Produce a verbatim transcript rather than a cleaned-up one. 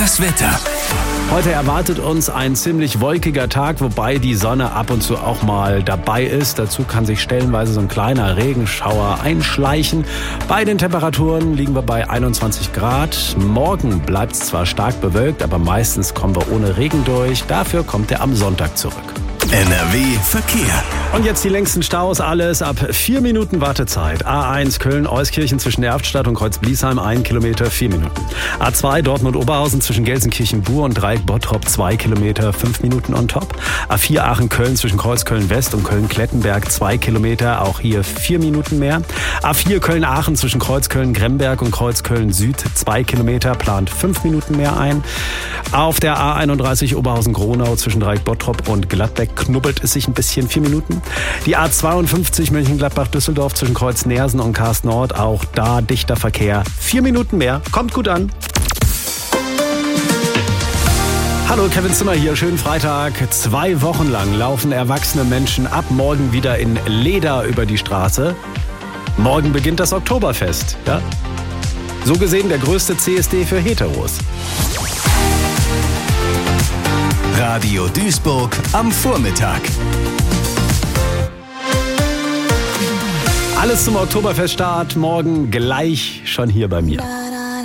Das Wetter. Heute erwartet uns ein ziemlich wolkiger Tag, wobei die Sonne ab und zu auch mal dabei ist. Dazu kann sich stellenweise so ein kleiner Regenschauer einschleichen. Bei den Temperaturen liegen wir bei einundzwanzig Grad. Morgen bleibt es zwar stark bewölkt, aber meistens kommen wir ohne Regen durch. Dafür kommt er am Sonntag zurück. N R W Verkehr. Und jetzt die längsten Staus, alles ab vier Minuten Wartezeit. A eins Köln-Euskirchen zwischen Erftstadt und Kreuz-Bliesheim, ein Kilometer, vier Minuten. A zwei Dortmund-Oberhausen zwischen Gelsenkirchen-Bur und Dreieck-Bottrop, zwei Kilometer, fünf Minuten on top. A vier Aachen-Köln zwischen Kreuz-Köln-West und Köln-Klettenberg, zwei Kilometer, auch hier vier Minuten mehr. A vier Köln-Aachen zwischen Kreuz-Köln-Gremberg und Kreuz-Köln-Süd, zwei Kilometer, plant fünf Minuten mehr ein. Auf der A einunddreißig Oberhausen-Gronau zwischen Dreieck-Bottrop und Gladbeck knubbelt es sich ein bisschen, vier Minuten. Die A zweiundfünfzig Mönchengladbach-Düsseldorf zwischen Kreuz-Nersen und Karst-Nord, auch da dichter Verkehr, vier Minuten mehr, kommt gut an. Hallo, Kevin Zimmer hier, schönen Freitag. Zwei Wochen lang laufen erwachsene Menschen ab morgen wieder in Leder über die Straße. Morgen beginnt das Oktoberfest, ja? So gesehen der größte C S D für Heteros. Radio Duisburg am Vormittag. Alles zum Oktoberfeststart morgen gleich schon hier bei mir.